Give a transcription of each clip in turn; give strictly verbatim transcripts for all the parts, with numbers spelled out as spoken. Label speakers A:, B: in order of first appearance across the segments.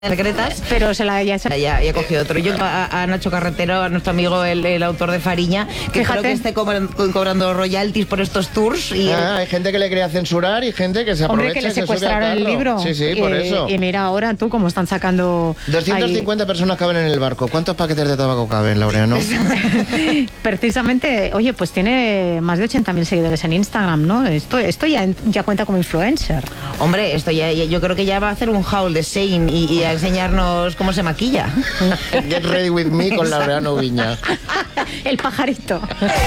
A: secretas,
B: pero se la ya se...
A: ya, ya cogió otro. Yo a, a Nacho Carretero, a nuestro amigo el, el autor de Fariña, que
B: Fíjate.
A: creo que esté cobrando, cobrando royalties por estos tours. Y
C: ah, hay gente que le quería censurar y gente que se aprovecha.
B: Hombre, que le
C: y se
B: secuestraron
C: sube al
B: el
C: carro.
B: libro.
C: Sí, sí, por
B: Eh,
C: eso.
B: Y mira ahora tú cómo están sacando
C: doscientas cincuenta
B: ahí...
C: personas caben en el barco. ¿Cuántos paquetes de tabaco caben, Laureano?
B: Precisamente, oye, pues tiene más de ochenta mil seguidores en Instagram, ¿no? Esto, esto ya, ya cuenta como influencer.
A: Hombre, esto ya, ya- yo creo que ya va a hacer un haul de Shein y, y a enseñarnos cómo se maquilla.
C: Get ready with me con Laureano Viña.
B: El pajarito.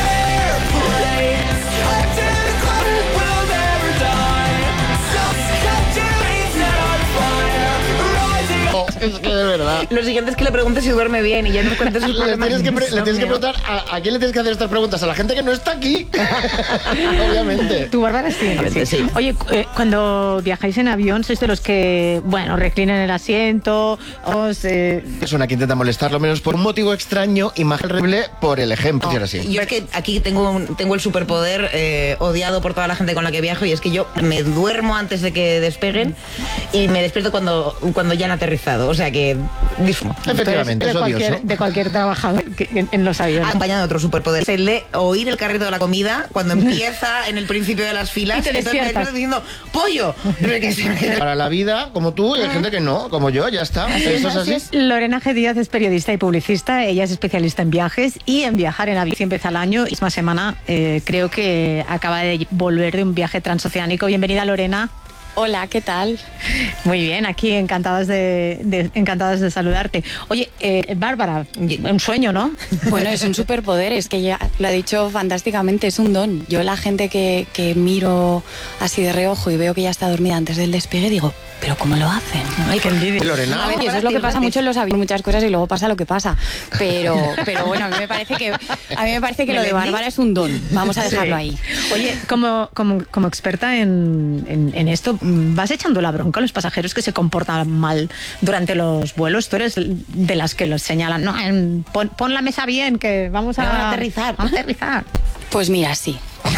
C: Es que de verdad.
A: Lo siguiente es que le preguntes si duerme bien y ya nos cuentes sus
C: Le
A: problemas.
C: tienes que, pre-
A: de
C: le tienes que
A: insomnio.
C: preguntar a, a quién le tienes que hacer estas preguntas. A la gente que no está aquí. Obviamente.
B: Tú, Bárbara, sí.
A: Obviamente, sí.
B: Oye, eh, cuando viajáis en avión, sois de los que, bueno, reclinan el asiento, os... Eh...
C: Persona que intenta molestarlo menos por un motivo extraño y más horrible por el ejemplo. Si era así.
A: Yo es que aquí tengo, un- tengo el superpoder eh, odiado por toda la gente con la que viajo, y es que yo me duermo antes de que despeguen y me despierto cuando, cuando ya han aterrizado. O sea que disfruto.
C: Efectivamente,
B: de,
C: es
B: cualquier,
C: odioso.
B: de cualquier trabajador que- en, en los aviones.
A: Acompañado de otro superpoder. Es el de oír el carrito de la comida cuando empieza en el principio de las filas.
B: Y te
A: Entonces me
B: despiertas.
A: despierto diciendo ¡pollo! Pero que se-
C: Para la vida, como tú, y hay gente que no, como yo, ya está. Eso es así.
B: Lorena G. Díaz es periodista y publicista. Ella es especialista en viajes y en viajar en avión. Empieza el año. Esta semana eh, creo que acaba de volver de un viaje transoceánico. Bienvenida, Lorena.
D: Hola, ¿qué tal?
B: Muy bien, aquí encantadas de, de- encantadas de saludarte. Oye, eh, Bárbara, un sueño, ¿no?
D: Bueno, es un superpoder, es que ya lo ha dicho fantásticamente, es un don. Yo la gente que, que miro así de reojo y veo que ya está dormida antes del despegue, digo, ¿pero cómo lo hacen?
B: Ay, qué envidia.
C: Lorena.
D: A ver, y eso es lo que pasa mucho en los aviones, muchas cosas y luego pasa lo que pasa. Pero, pero bueno, a mí me parece que, a mí me parece que lo de Bárbara es un don. Vamos a dejarlo ahí.
B: Oye, como, como, como experta en, en, en esto, ¿vas echando la bronca a los pasajeros que se comportan mal durante los vuelos? Tú eres de las que los señalan, no, em, pon, pon la mesa bien, que vamos a,
A: Vamos a aterrizar.
B: Vamos a aterrizar.
D: Pues mira, sí.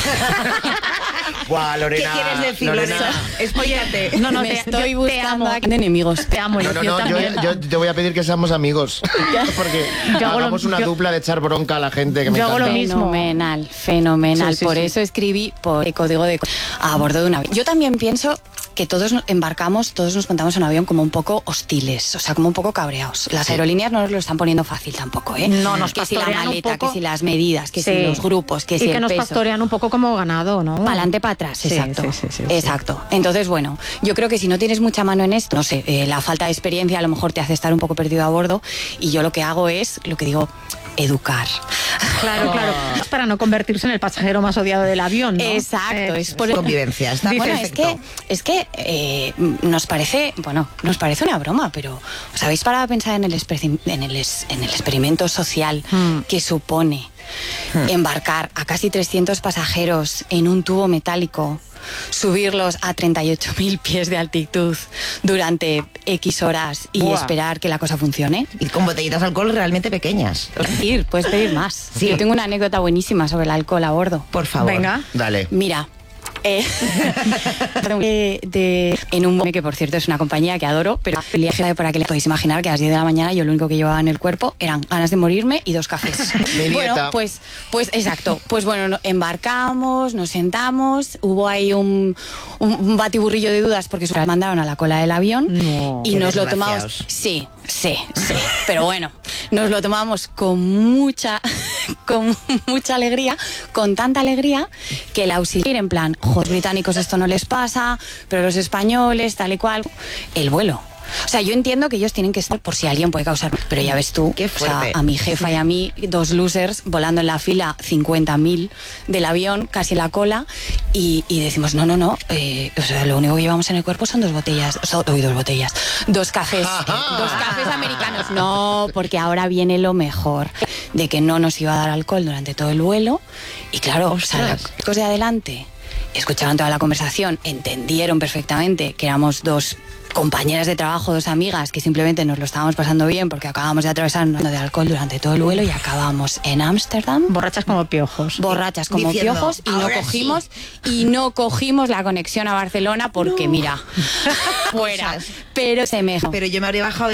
C: Guau,
A: ¿Qué
C: Lorena.
A: quieres decir,
C: Lorena.
A: Lorena? Explícate.
B: No, no,
D: me
B: te,
D: estoy
B: yo te
D: buscando
B: amo.
D: aquí de enemigos.
B: Te amo,
C: No,
B: yo,
C: no,
B: yo
C: no, yo,
B: también.
C: yo te voy a pedir que seamos amigos. Porque
B: Yo hago lo-
C: hagamos una
B: yo-
C: dupla de echar bronca a la gente que me
B: yo hago
C: encanta.
B: lo mismo.
D: Fenomenal, fenomenal.
B: Sí, sí,
D: por
B: sí.
D: eso escribí por el código de a bordo de un avión. Yo también pienso que todos nos embarcamos, todos nos montamos en un avión como un poco hostiles, o sea, como un poco cabreados. Las aerolíneas no nos lo están poniendo fácil tampoco, ¿eh?
B: No, nos
D: que si la
B: pastorean un
D: maleta,
B: poco.
D: que si las medidas, que
B: Sí.
D: si los grupos, que
B: y
D: si
B: que
D: el
B: nos
D: peso.
B: pastorean un poco como ganado, ¿no?
D: Para adelante, para atrás,
B: Sí,
D: exacto.
B: sí, sí, sí, sí.
D: exacto. Entonces, bueno, yo creo que si no tienes mucha mano en esto, no sé, eh, la falta de experiencia a lo mejor te hace estar un poco perdido a bordo, y yo lo que hago es, lo que digo, educar.
B: Claro, claro. Es para no convertirse en el pasajero más odiado del avión, ¿no?
D: Exacto,
B: Eh,
D: es por
A: Convivencia, está
D: Bueno, es
A: perfecto.
D: que, es que eh, nos parece, bueno, nos parece una broma, pero ¿os habéis parado a pensar en el, exper- en el, es- en el experimento social
B: Hmm.
D: que supone embarcar a casi trescientos pasajeros en un tubo metálico, subirlos a treinta y ocho mil pies de altitud durante X horas y
A: Buah.
D: esperar que la cosa funcione?
A: Y con botellitas de alcohol realmente pequeñas.
D: Ir, puedes pedir más.
A: Sí.
D: Yo tengo una anécdota buenísima sobre el alcohol a bordo.
A: Por favor.
B: Venga.
C: Dale.
D: Mira, eh, de, de- en un que por cierto es una compañía que adoro, pero el viaje para que le podéis imaginar que a las diez de la mañana yo lo único que llevaba en el cuerpo eran ganas de morirme y dos cafés.
C: Mi
D: Bueno,
C: dieta.
D: pues, pues exacto. Pues bueno, no- embarcamos, nos sentamos, hubo ahí un, un, un batiburrillo de dudas porque nos mandaron a la cola del avión
B: No.
D: y
A: Qué
D: nos lo tomamos.
A: desgraciados.
D: Sí, sí, sí. Pero bueno, nos lo tomamos con mucha, con mucha alegría, con tanta alegría que el auxiliar en plan, joder, británicos esto no les pasa, pero los españoles, tal y cual, el vuelo. O sea, yo entiendo que ellos tienen que estar por si alguien puede causar, pero ya ves tú,
A: Qué
D: o sea,
A: fuerte.
D: a mi jefa y a mí, dos losers volando en la fila cincuenta mil del avión, casi en la cola, y, y decimos, no, no, no, eh, o sea, lo único que llevamos en el cuerpo son dos botellas, o sea, uy, dos botellas, dos cafés, dos cafés americanos. No, porque ahora viene lo mejor, de que no nos iba a dar alcohol durante todo el vuelo, y claro, o sea,
A: Ostras.
D: los chicos de adelante escucharon toda la conversación, entendieron perfectamente que éramos dos compañeras de trabajo, dos amigas, que simplemente nos lo estábamos pasando bien porque acabamos de atravesar un año de alcohol durante todo el vuelo y acabamos en Ámsterdam.
B: Borrachas como piojos.
D: Borrachas como
A: Diciendo,
D: piojos y no
A: "Ahora
D: cogimos
A: sí".
D: y no cogimos la conexión a Barcelona porque mira, fuera.
A: Cosas.
D: Pero se me
A: Pero yo me habría bajado